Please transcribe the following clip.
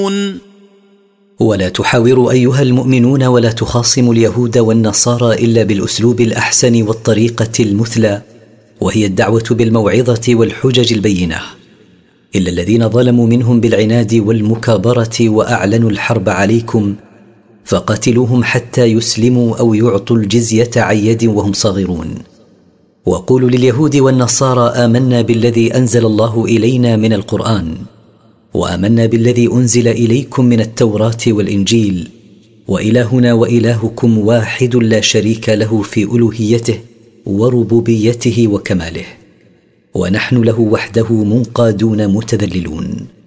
ولا تحاوروا أيها المؤمنون ولا تخاصموا اليهود والنصارى إلا بالأسلوب الأحسن والطريقة المثلى، وهي الدعوة بالموعظة والحجج البينة، إلا الذين ظلموا منهم بالعناد والمكابرة وأعلنوا الحرب عليكم فقاتلوهم حتى يسلموا أو يعطوا الجزية عن يد وهم صاغرون. وقولوا لليهود والنصارى آمنا بالذي أنزل الله إلينا من القرآن، وآمنا بالذي أنزل إليكم من التوراة والإنجيل، وإلهنا وإلهكم واحد لا شريك له في ألوهيته وربوبيته وكماله، ونحن له وحده منقادون متذللون.